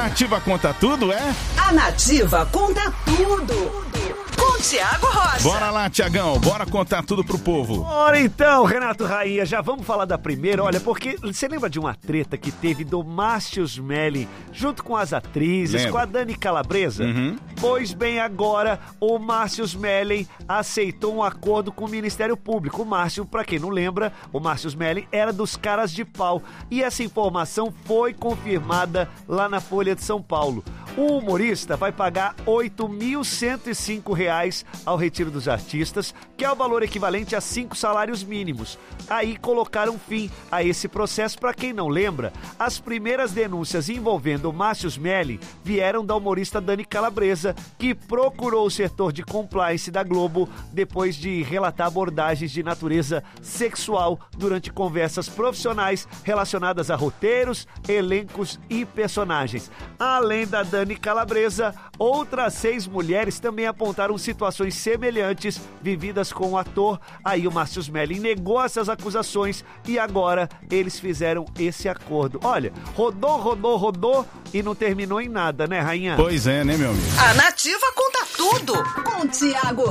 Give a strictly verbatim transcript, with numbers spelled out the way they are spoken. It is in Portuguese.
Nativa conta tudo, é? A Nativa conta tudo. Com Tiago Rocha. Bora lá, Tiagão, bora contar tudo pro povo. Ora então, Renato Rainha, já vamos falar da primeira, olha, porque você lembra de uma treta que teve do Márcio Smelling junto com as atrizes, Lembra. com a Dani Calabresa? Uhum. Pois bem, agora o Márcio Smelling aceitou um acordo com o Ministério Público. O Márcio, pra quem não lembra, o Márcio Smelling era dos caras de pau. E essa informação foi confirmada lá na Folha de São Paulo. O humorista vai pagar oito mil cento e cinco reais ao retiro dos artistas, que é o valor equivalente a cinco salários mínimos. Aí colocaram fim a esse processo. Para quem não lembra, as primeiras denúncias envolvendo o Márcio Smelling vieram da humorista Dani Calabresa, que procurou o setor de compliance da Globo depois de relatar abordagens de natureza sexual durante conversas profissionais relacionadas a roteiros, elencos e personagens. Além da Dani Calabresa, outras seis mulheres também apontaram situações semelhantes vividas com o ator. Aí o Márcio Smelling negou essas acusações e agora eles fizeram esse acordo. Olha, rodou, rodou, rodou e não terminou em nada, né, Rainha? Pois é, né, meu amigo? A Nativa conta tudo. Com Tiago